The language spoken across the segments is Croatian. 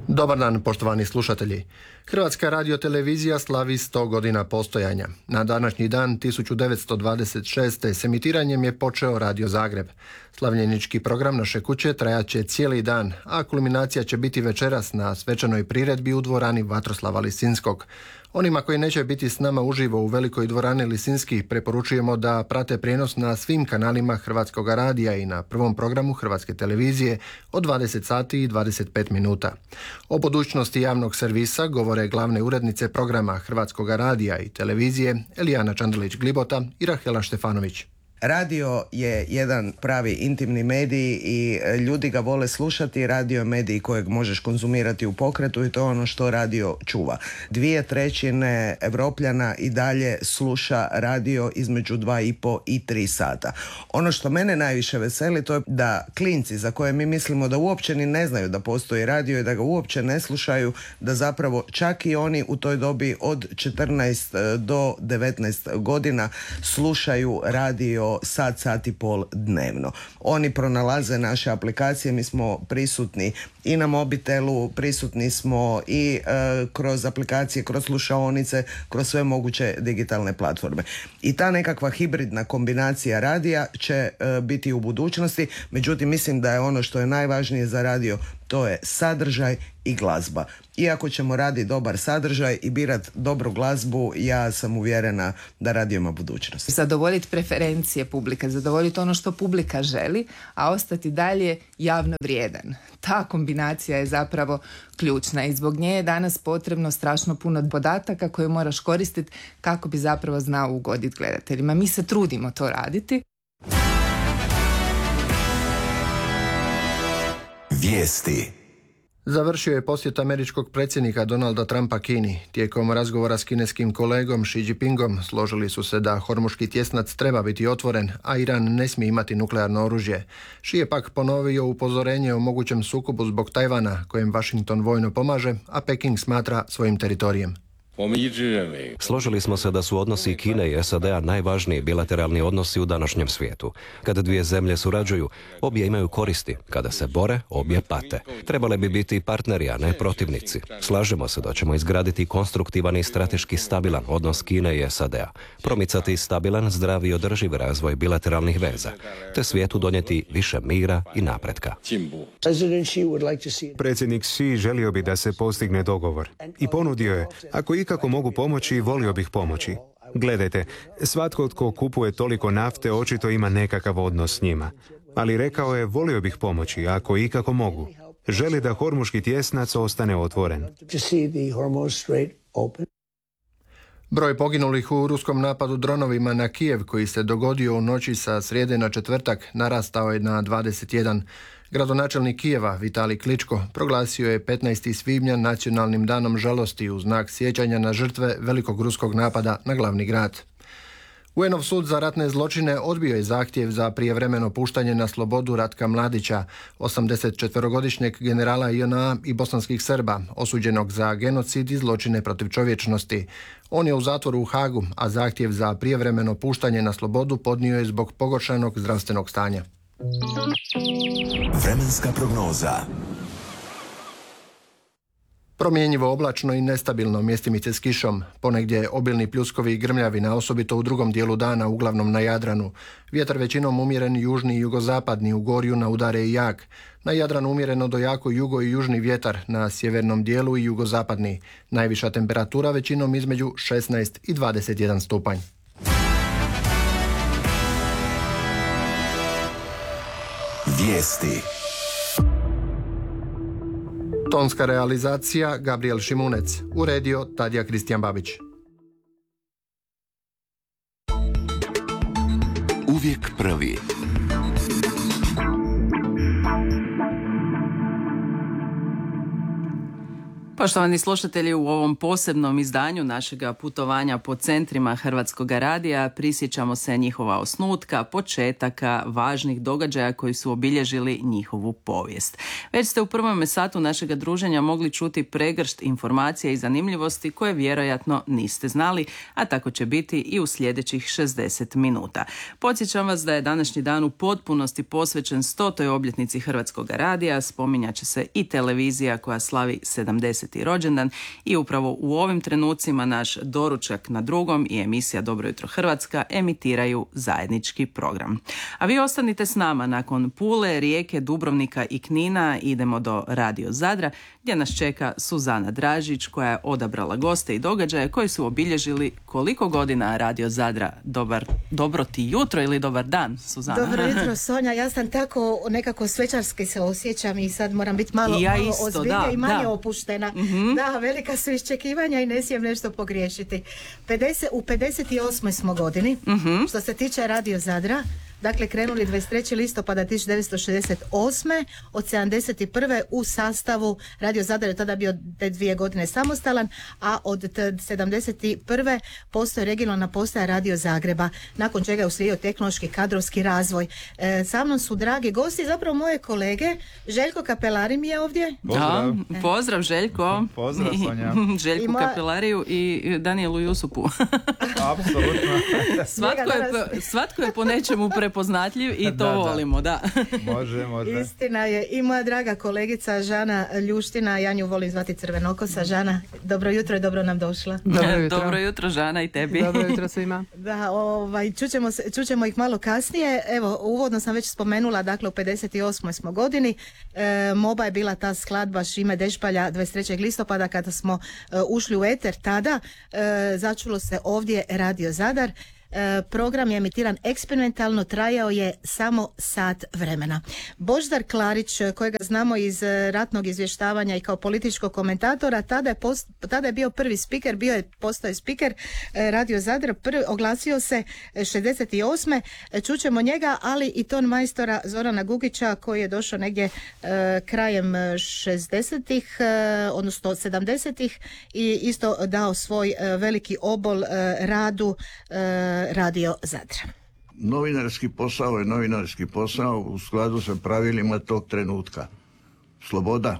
Dobar dan, poštovani slušatelji. Hrvatska radiotelevizija slavi 100 godina postojanja. Na današnji dan 1926. s emitiranjem je počeo Radio Zagreb. Slavljenički program naše kuće trajat će cijeli dan, a kulminacija će biti večeras na svečanoj priredbi u dvorani Vatroslava Lisinskog. Onima koji neće biti s nama uživo u velikoj dvorani Lisinski preporučujemo da prate prijenos na svim kanalima Hrvatskog radija i na prvom programu Hrvatske televizije od 20 sati i 25 minuta. O budućnosti javnog servisa govore glavne urednice programa Hrvatskog radija i televizije Elijana Čandelić-Glibota i Rahela Štefanović. Radio je jedan pravi intimni medij i ljudi ga vole slušati. Radio je medij kojeg možeš konzumirati u pokretu i to je ono što radio čuva. 2/3 Evropljana i dalje sluša radio između 2,5 i 3 sata. Ono što mene najviše veseli to je da klinci za koje mi mislimo da uopće ni ne znaju da postoji radio i da ga uopće ne slušaju, da zapravo čak i oni u toj dobi od 14 do 19 godina slušaju radio sat i pol dnevno. Oni pronalaze naše aplikacije, mi smo prisutni i na mobitelu, prisutni smo i kroz aplikacije, kroz slušaonice, kroz sve moguće digitalne platforme. I ta nekakva hibridna kombinacija radija će biti u budućnosti, međutim mislim da je ono što je najvažnije za radio, to je sadržaj i glazba. Iako ćemo raditi dobar sadržaj i birati dobru glazbu, ja sam uvjerena da radio ima budućnost. Zadovoljiti preferencije publike, zadovoljiti ono što publika želi, a ostati dalje javno vrijedan. Ta kombinacija je zapravo ključna i zbog nje je danas potrebno strašno puno podataka koje moraš koristiti kako bi zapravo znao ugoditi gledateljima. Mi se trudimo to raditi. Vijesti. Završio je posjet američkog predsjednika Donalda Trumpa Kini. Tijekom razgovora s kineskim kolegom Xi Jinpingom složili su se da Hormuški tjesnac treba biti otvoren, a Iran ne smije imati nuklearno oružje. Xi je pak ponovio upozorenje o mogućem sukobu zbog Tajvana, kojem Washington vojno pomaže, a Peking smatra svojim teritorijem. Složili smo se da su odnosi Kine i SAD-a najvažniji bilateralni odnosi u današnjem svijetu. Kada dvije zemlje surađuju, obje imaju koristi. Kada se bore, obje pate. Trebale bi biti partneri, a ne protivnici. Slažemo se da ćemo izgraditi konstruktivan i strateški stabilan odnos Kine i SAD-a, promicati stabilan, zdrav i održiv razvoj bilateralnih veza, te svijetu donijeti više mira i napretka. Predsjednik Xi želio bi da se postigne dogovor i ponudio je, ako ikako mogu pomoći, volio bih pomoći. Gledajte, svatko tko kupuje toliko nafte očito ima nekakav odnos s njima. Ali rekao je, volio bih pomoći, ako ikako mogu. Želi da Hormuški tjesnac ostane otvoren. Broj poginulih u ruskom napadu dronovima na Kijev, koji se dogodio u noći sa srijede na četvrtak, narastao je na 21. Gradonačelnik Kijeva, Vitalij Kličko, proglasio je 15. svibnja nacionalnim danom žalosti u znak sjećanja na žrtve velikog ruskog napada na glavni grad. UN-ov sud za ratne zločine odbio je zahtjev za prijevremeno puštanje na slobodu Ratka Mladića, 84-godišnjeg generala JNA i bosanskih Srba, osuđenog za genocid i zločine protiv čovječnosti. On je u zatvoru u Hagu, a zahtjev za prijevremeno puštanje na slobodu podnio je zbog pogoršanog zdravstvenog stanja. Vremenska prognoza. Promjenjivo oblačno i nestabilno, mjestimice s kišom, ponegdje obilni pljuskovi i grmljavina, osobito u drugom dijelu dana, uglavnom na Jadranu. Vjetar većinom umjeren južni i jugozapadni, u gorju na udare i jak. Na Jadranu umjereno do jako jugo i južni vjetar, na sjevernom dijelu i jugozapadni. Najviša temperatura većinom između 16 i 21 stupanj. Vijesti. Tonska realizacija Gabriel Šimunec, uredio Tadija Kristijan Babić. Uvijek prvi. Poštovani slušatelji, u ovom posebnom izdanju našega putovanja po centrima Hrvatskog radija prisjećamo se njihova osnutka, početaka, važnih događaja koji su obilježili njihovu povijest. Već ste u prvome satu našega druženja mogli čuti pregršt informacija i zanimljivosti koje vjerojatno niste znali, a tako će biti i u sljedećih 60 minuta. Podsjećam vas da je današnji dan u potpunosti posvećen 100. obljetnici Hrvatskog radija, spominjat će se i televizija koja slavi 70. rođendan i upravo u ovim trenucima naš Doručak na drugom i emisija Dobro jutro Hrvatska emitiraju zajednički program. A vi ostanite s nama. Nakon Pule, Rijeke, Dubrovnika i Knina idemo do Radio Zadra gdje nas čeka Suzana Dražić koja je odabrala goste i događaje koji su obilježili koliko godina Radio Zadra. Dobro ti jutro ili dobar dan, Suzana? Dobro jutro, Sonja. Ja sam tako nekako svečarski se osjećam i sad moram biti malo ozbiljnija i manje opuštena. Da, velika su iščekivanja i ne smijem nešto pogriješiti. U 58. smo godini, što se tiče Radio Zadra. Dakle, krenuli 23. listopada 1968. Od 71. u sastavu Radio Zadar je tada bio te 2 godine samostalan, a od 71. postoje regionalna postaja Radio Zagreba, nakon čega je uslijedio tehnološki kadrovski razvoj. Sa mnom su dragi gosti, zapravo moje kolege. Željko Kapelari mi je ovdje. Pozdrav. Pozdrav Željko. Pozdrav Sonja. Željku Kapelariju i Danielu Jusupu. Apsolutno. Svatko je po nečemu prepoznatljiv i to volimo, da. Može. Istina je. I moja draga kolegica Žana Ljuština, ja nju volim zvati Crvenokosa. Žana, dobro jutro i dobro nam došla. Dobro jutro Žana i tebi. Dobro jutro svima. Da, čućemo ih malo kasnije. Evo, uvodno sam već spomenula, dakle u 58. smo godini. Moba je bila ta skladba Šime Dešpalja 23. listopada kada smo ušli u eter tada. Začulo se ovdje Radio Zadar. Program je emitiran eksperimentalno, trajao je samo sat vremena. Božidar Klarić, kojega znamo iz ratnog izvještavanja i kao političkog komentatora, tada je bio prvi spiker, postao je spiker Radio Zadar, oglasio se 68. Čućemo njega, ali i ton majstora Zorana Gugića koji je došao negdje krajem 60-ih, odnosno 70-ih i isto dao svoj veliki obol radu Radio Zadra. Novinarski posao je novinarski posao u skladu sa pravilima tog trenutka. Sloboda,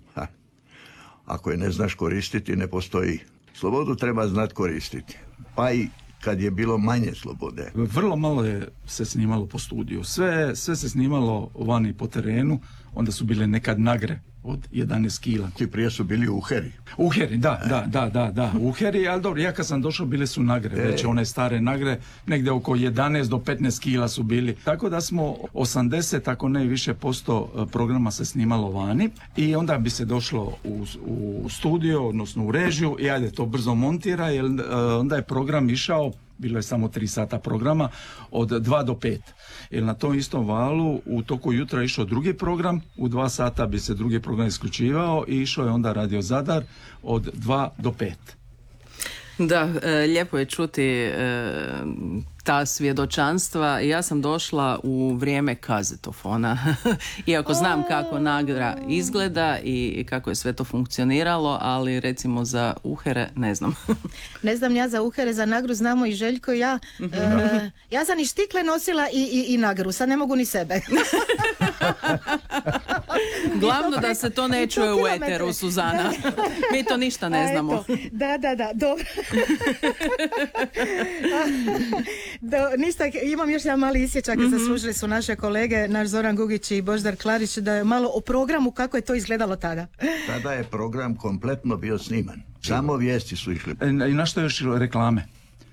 ako je ne znaš koristiti, ne postoji. Slobodu treba znati koristiti. Pa i kad je bilo manje slobode. Vrlo malo se snimalo po studiju. Sve se snimalo vani po terenu. Onda su bile nekad nagre od 11 kila. Ti prije su bili uheri. Uheri, da. Uheri, ali dobro, ja kad sam došao bile su nagre, već one stare nagre, negdje oko 11 do 15 kila su bili. Tako da smo 80, ako ne više posto programa se snimalo vani i onda bi se došlo u studio, odnosno u režiju i ajde to brzo montira, jer onda je program išao, bilo je samo 3 sata programa, od 2 do 5. Jer na tom istom valu u toku jutra išao drugi program, u 2 sata bi se drugi program isključivao i išao je onda Radio Zadar od 2 do 5. Da, lijepo je čuti ta svjedočanstva. Ja sam došla u vrijeme kazetofona. Iako znam kako nagra izgleda i kako je sve to funkcioniralo, ali recimo za uhere ne znam. Ne znam ja za uhere, za nagru znamo i Željko i ja. Ja sam i štikle nosila i nagru, sad ne mogu ni sebe. Glavno da se to ne čuje u eteru, Suzana. Mi to ništa ne znamo. Da, dobro. Ništa, imam još jedan mali isječak, zaslužili su naše kolege, naš Zoran Gugić i Božidar Klarić, da je malo o programu kako je to izgledalo tada. Tada je program kompletno bio sniman. Samo vijesti su išle. I na što je još reklame?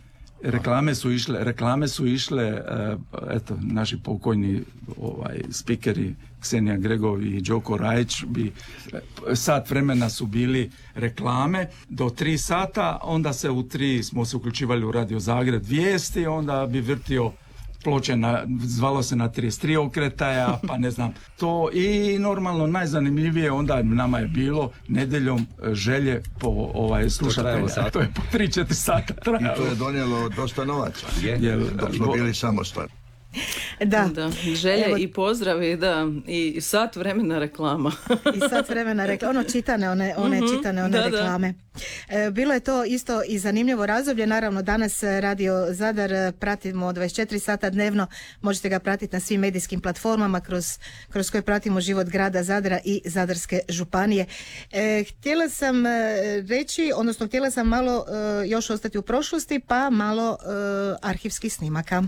Reklame su išle, eto, naši pokojni spikeri Ksenija Gregov i Đoko Rajić sat vremena su bili reklame do 3 sata, onda se u 3 smo se uključivali u Radio Zagreb vijesti, onda bi vrtio ploče zvalo se na 33 okretaja, pa ne znam to, i normalno najzanimljivije onda nama je bilo nedjeljom želje po slušatelja, to je po 3-4 sata trajalo. I to je donijelo dosta novaca, dok smo bili samostalni. Da. Želje Evo, i pozdravi, da, i sat vremena reklama. I sat vremena reklama, čitane one reklame. Bilo je to isto i zanimljivo razdoblje. Naravno, danas Radio Zadar pratimo 24 sata dnevno. Možete ga pratiti na svim medijskim platformama kroz koje pratimo život grada Zadra i Zadarske županije. Htjela sam reći, odnosno htjela sam malo još ostati u prošlosti, pa malo arhivskih snimaka.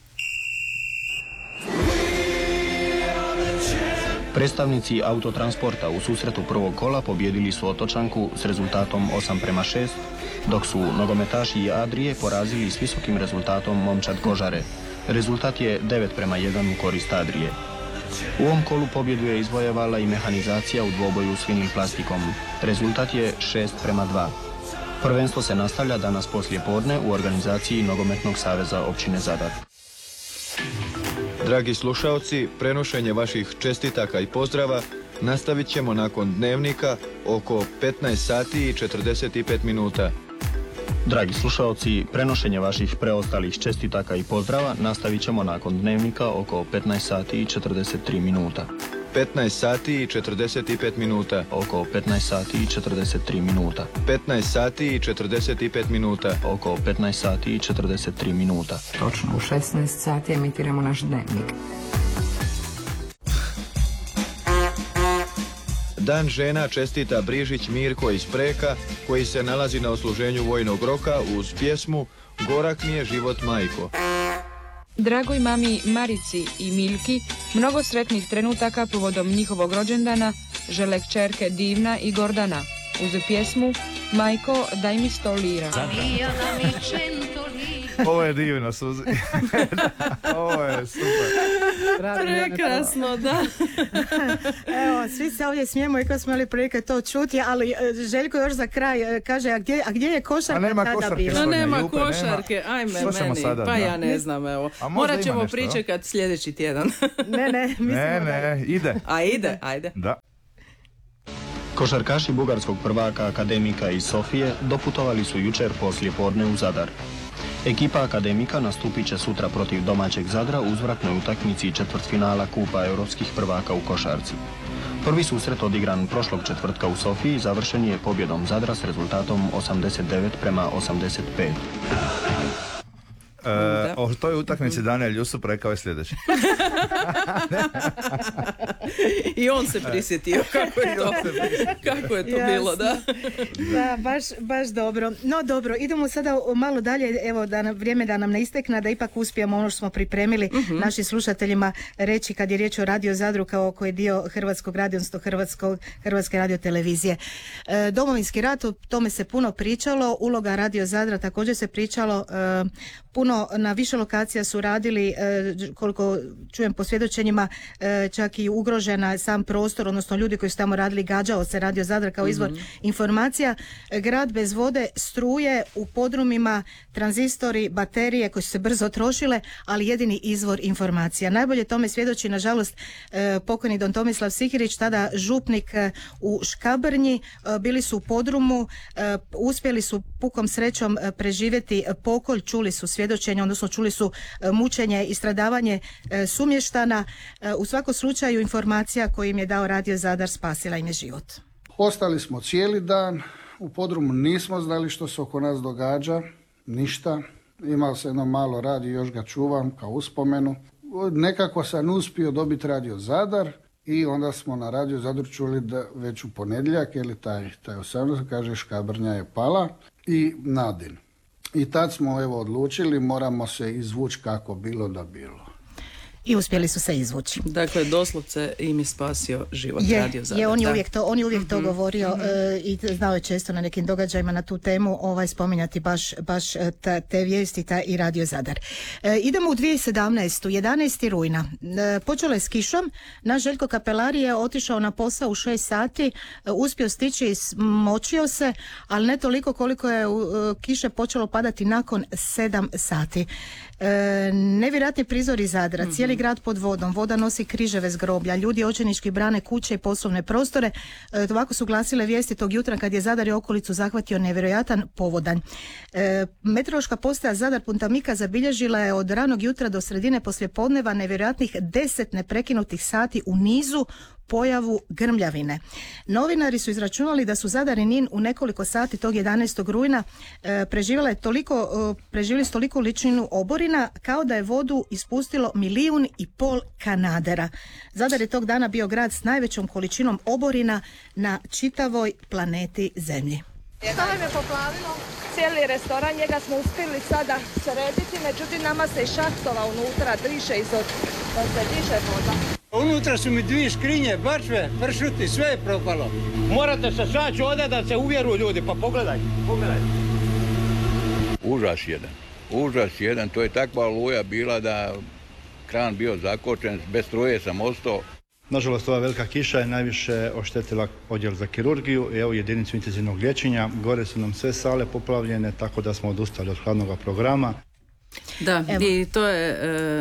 Predstavnici autotransporta u susretu prvog kola pobjedili su Otočanku s rezultatom 8:6, dok su nogometaši Adrije porazili s visokim rezultatom Momčad Kožare. Rezultat je 9:1 u korist Adrije. U ovom kolu pobjedu je izvojevala i mehanizacija u dvoboju s vinim plastikom. Rezultat je 6:2. Prvenstvo se nastavlja danas poslije podne u organizaciji Nogometnog saveza općine Zadar. Dragi slušaoci, prenošenje vaših čestitaka i pozdrava nastavit ćemo nakon dnevnika oko 15 sati i 45 minuta. Dragi slušaoci, prenošenje vaših preostalih čestitaka i pozdrava nastavit ćemo nakon dnevnika oko 15 sati i 43 minuta. 15 sati i 45 minuta. Oko 15 sati i 43 minuta. 15 sati i 45 minuta. Oko 15 sati i 43 minuta. Točno u 16 sati emitiramo naš dnevnik. Dan žena čestita Brižić Mirko iz Preka, koji se nalazi na odsluženju vojnog roka uz pjesmu Gorak mi je život majko. Dragoj mami Marici i Milki mnogo sretnih trenutaka povodom njihovog rođendana žele kćerke Divna i Gordana uz pjesmu Majko daj mi 100 lira. Ovo je divno, Suzi. Ovo je super. Prekrasno, da. Evo, svi se ovdje smijemo i kad smo imali prilike to čuti, ali Željko još za kraj kaže, a gdje je košarka tada bila? Nema košarke, ajme meni, sada, pa ja ne znam, evo. Morat ćemo pričekati sljedeći tjedan. Ne, ide. A ide, ajde. Da. Košarkaši bugarskog prvaka Akademika iz Sofije doputovali su jučer poslije podne u Zadar. Ekipa Akademika nastupit će sutra protiv domaćeg Zadra u uzvratnoj utakmici četvrtfinala Kupa europskih prvaka u košarci. Prvi susret odigran prošlog četvrtka u Sofiji završen je pobjedom Zadra s rezultatom 89:85. O toj utakmici Daniel Jusup rekao je sljedeće. I on se prisjetio kako je to bilo, da. Da, baš dobro. No dobro, idemo sada malo dalje, evo vrijeme da nam ne istekne, da ipak uspijemo ono što smo pripremili našim slušateljima reći kad je riječ o Radio Zadru kao koji je dio Hrvatskog radija, odnosno Hrvatske radiotelevizije. Domovinski rat, o tome se puno pričalo, uloga Radio Zadra također se pričalo, puno na više lokacija su radili, koliko čujem po svjedočenjima, čak i ugrožena sam prostor, odnosno ljudi koji su tamo radili, gađao se Radio Zadar kao izvor informacija. Grad bez vode, struje, u podrumima, tranzistori, baterije koje su se brzo trošile, ali jedini izvor informacija. Najbolje tome svjedoči, nažalost, pokojni don Tomislav Sikirić, tada župnik u Škabrnji. Bili su u podrumu, uspjeli su pukom srećom preživjeti pokolj, čuli su svjedočenje, odnosno čuli su mučenje i stradavanje sumještana. U svakom slučaju informacija koju im je dao Radio Zadar spasila im je život. Ostali smo cijeli dan, u podrumu nismo znali što se oko nas događa, ništa. Imao sam jedno malo radio, još ga čuvam kao uspomenu. Nekako sam uspio dobiti Radio Zadar i onda smo na Radio Zadru čuli da već u ponedjeljak, ili taj 18. kaže Škabrnja je pala i Nadin. I tad smo odlučili, moramo se izvući kako bilo da bilo. I uspjeli su se izvući. Dakle, doslovce im je spasio život Radio Zadar. On je uvijek to govorio i znao je često na nekim događajima na tu temu spominjati baš te vijesti i Radio Zadar. Idemo u 2017. 11. rujna. Počelo je s kišom. Naš Željko Kapelari je otišao na posao u 6 sati, uspio stići i smočio se, ali ne toliko koliko je kiše počelo padati nakon 7 sati. Nevjerojatni prizor iz Zadra. Cijeli cijeli grad pod vodom, voda nosi križeve s groblja, ljudi očajnički brane kuće i poslovne prostore. Ovako su glasile vijesti tog jutra kad je Zadar i okolicu zahvatio nevjerojatan povodanj. Meteorološka postaja Zadar Puntamika zabilježila je od ranog jutra do sredine poslijepodneva nevjerojatnih 10 neprekinutih sati u nizu pojavu grmljavine. Novinari su izračunali da su Zadar i Nin u nekoliko sati tog 11. rujna preživjeli s toliko količinu oborina kao da je vodu ispustilo 1,5 milijuna kanadera. Zadar je tog dana bio grad s najvećom količinom oborina na čitavoj planeti Zemlji. Što nam je poplavilo? Cijeli restoran, njega smo uspjeli sada srediti, međutim nama se i šahtova unutra driše da se diše voda. Unutra su mi 2 skrinje, bačve, pršuti, sve je propalo. Morate se saći ovdje da se uvjeruju ljudi, pa pogledaj. Užas jedan, to je takva oluja bila da kran bio zakočen, bez struje sam ostao. Nažalost, ova velika kiša je najviše oštetila odjel za kirurgiju i evo jedinicu intenzivnog liječenja. Gore su nam sve sale poplavljene, tako da smo odustali od hladnog programa. Da, i to je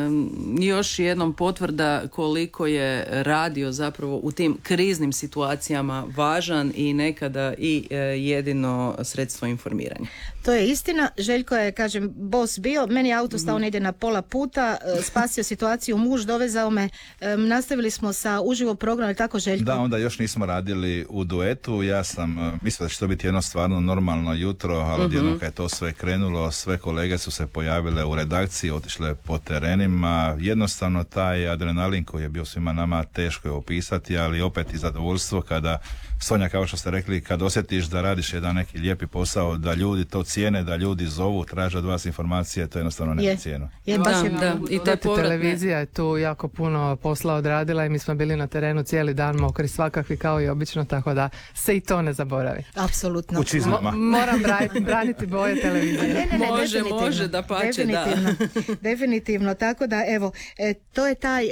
još jednom potvrda koliko je radio zapravo u tim kriznim situacijama važan i nekada i jedino sredstvo informiranja. To je istina. Željko je, kažem, bos bio, meni je auto stao negdje na pola puta, spasio situaciju, muž dovezao me, nastavili smo sa uživo program, ali tako Željko? Da, onda još nismo radili u duetu, ja sam mislio da će to biti jedno stvarno normalno jutro, ali odjednom kad je to sve krenulo, sve kolege su se pojavile u redakciji, otišle po terenima, jednostavno taj adrenalin koji je bio svima nama teško je opisati, ali opet i zadovoljstvo kada, Sonja, kao što ste rekli, kad osjetiš da radiš jedan neki lijepi posao, da ljudi to cijene, da ljudi zovu, traže od vas informacije, to jednostavno nema cijenu. I te televizija je tu jako puno posla odradila i mi smo bili na terenu cijeli dan mokri svakakvi kao i obično, tako da se i to ne zaboravi. Apsolutno. U čizmama. Moram braniti boje televizije. Može, da pače, da. Definitivno, tako da evo, to je taj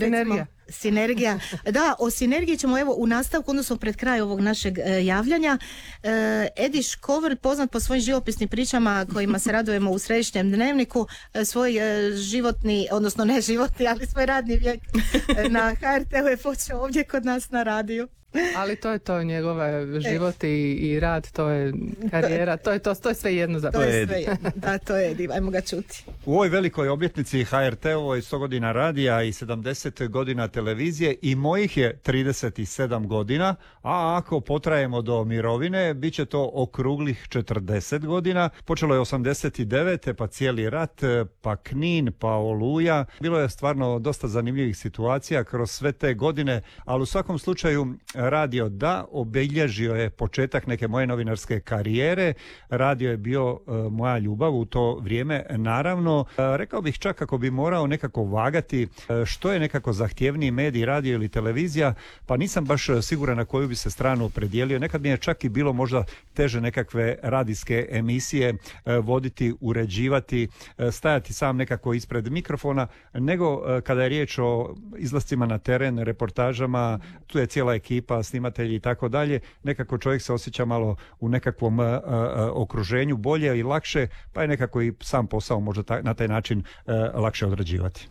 sinergija. Da, o sinergiji ćemo evo u nastavku, odnosno pred kraj ovog našeg javljanja. Edi Škover, poznat po svojim živopisnim pričama kojima se radujemo u Središnjem dnevniku, svoj životni, odnosno ne životni, ali svoj radni vijek na HRT-u je počeo ovdje kod nas na radiju. Ali to je to, njegova život i rad, to je karijera, to je sve jedno za to je sve jedno. Da, to je Edi, ajmo ga čuti. U ovoj velikoj obljetnici HRT-ovoj 100 godina radija i 70 godina televizije i mojih je 37 godina, a ako potrajemo do mirovine, bit će to okruglih 40 godina. Počelo je 89. pa cijeli rat, pa Knin, pa Oluja. Bilo je stvarno dosta zanimljivih situacija kroz sve te godine, ali u svakom slučaju radio da, obilježio je početak neke moje novinarske karijere. Radio je bio moja ljubav u to vrijeme. Naravno, rekao bih čak ako bi morao nekako vagati što je nekako zahtjevniji medij, radio ili televizija, pa nisam baš siguran na koju bi se stranu opredijelio. Nekad mi je čak i bilo možda teže nekakve radijske emisije voditi, uređivati, stajati sam nekako ispred mikrofona, nego kada je riječ o izlascima na teren, reportažama, tu je cijela ekipa, snimatelji i tako dalje, nekako čovjek se osjeća malo u nekakvom okruženju bolje i lakše, pa je nekako i sam posao možda na taj način lakše odrađivati.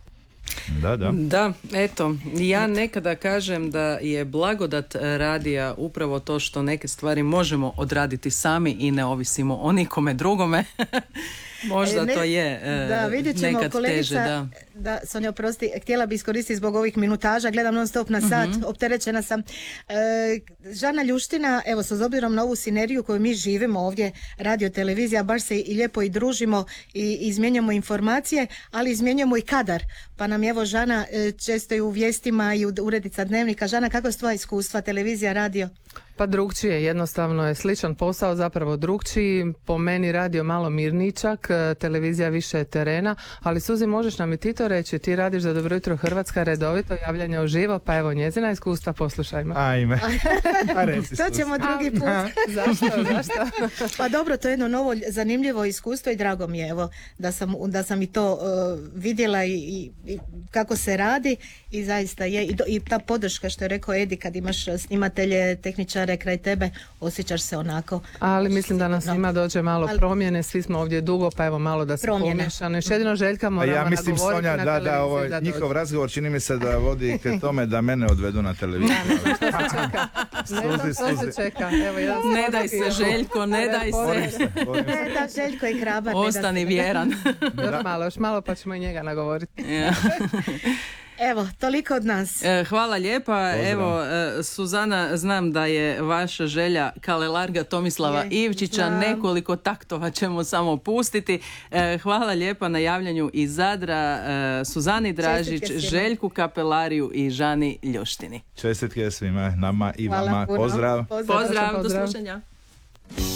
Da, eto, ja nekada kažem da je blagodat radija upravo to što neke stvari možemo odraditi sami i ne ovisimo o nikome drugome. Možda to je nekad teže, da, Sonja, oprosti, htjela bi iskoristiti zbog ovih minutaža, gledam non stop na sat, opterećena sam. Žana Ljuština, evo, s obzirom na ovu sinergiju koju mi živimo ovdje, radio, televizija, baš se i lijepo i družimo i izmjenjujemo informacije, ali izmjenjujemo i kadar. Pa nam je evo Žana često i u vijestima i urednica dnevnika. Žana, kako je tvoja iskustva, televizija, radio? Pa drugčije, jednostavno je sličan posao, zapravo drugčiji, po meni radio malo mirničak, televizija više terena, ali Suzi, možeš nam i ti to reći, ti radiš za Dobro jutro Hrvatska redovito, javljanje uživo, pa evo njezina iskustva, poslušajmo. Ajme. To ćemo drugi put. Zašto? Pa dobro, to je jedno novo zanimljivo iskustvo i drago mi je evo da sam i to vidjela i kako se radi i zaista je i ta podrška što je rekao Edi, kad imaš snimatelje, tehničare, Kožare kraj tebe, osjećaš se onako. Ali mislim da nam svima dođe malo promjene, svi smo ovdje dugo, pa evo malo da se pomiješano. Još jedino Željka moramo ja mislim, nagovoriti Sonja, na televiziji da ovo, njihov razgovor čini mi se da vodi k tome da mene odvedu na televiziju. Što se čeka? Evo, ne daj se, Željko, ne daj se. Ne, da, Željko je hrabar. Ostani vjeran. Još malo pa ćemo i njega nagovoriti. Evo, toliko od nas. Hvala lijepa. Pozdrav. Evo, Suzana, znam da je vaša želja Kalelarga Tomislava Ivčića. Nekoliko taktova ćemo samo pustiti. Hvala lijepa na javljanju iz Zadra Suzani Dražić, Željku Kapelariju i Žani Ljoštini. Čestitke svima, nama i vama. Pozdrav. Pozdrav, do slušanja.